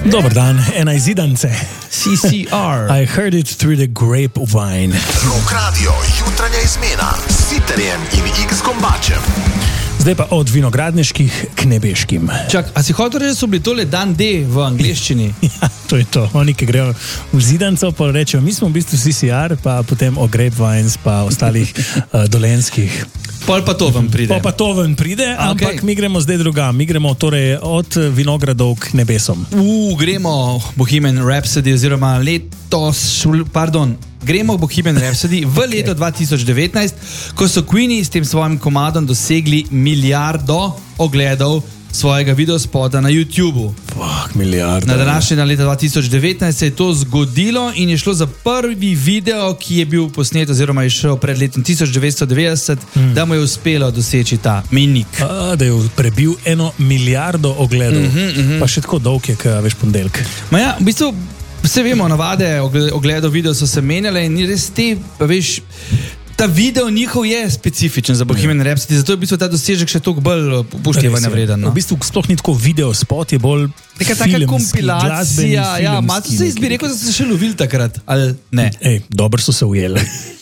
Dober dan, ena izidance. CCR. I heard it through the grapevine. Rock Radio, jutranja izmena s Siterjem in X-Gombačem. Zdaj pa od vinogradniških k nebeškim. Čak, a si hotel reči, da so bili tole dan D v angleščini? Ja, to je to. Oni, ki grejo v zidanco, pa rečejo, mi smo v bistvu CCR, pa potem o grapevines, pa ostalih dolenskih. Pol pa to vam pride. Pa to ven pride, ampak mi gremo zdaj drugam. Mi gremo torej od vinogradov k nebesom. Gremo Bohemian Rhapsody oziroma gremo Bohemian Rhapsody v leto 2019, ko so Queeni s tem svojim komadom dosegli 1 milijardo ogledov svojega videospota na YouTubu. Milijarda. Na današnji dan leta 2019 se je to zgodilo in je šlo za prvi video, ki je bil posnet oziroma je šel pred letom 1990, da mu je uspelo doseči ta mejnik. Da je prebil 1 milijardo ogledov. Pa še tako dolg je, kot veš, ponedeljek. Ja, v bistvu vse vemo, navade ogledov video so se menjale in res te, veš, ta video njihov je specifičen za Bohemian Rhapsody, zato je v bistvu ta dosežek še toliko bolj upoštevanja vreden. No? V bistvu sploh ni tako video spot, je bolj neka taka kompilacija. Ja, malo se bi rekel, da so se še lovili takrat, ali ne? Dobro so se ujeli.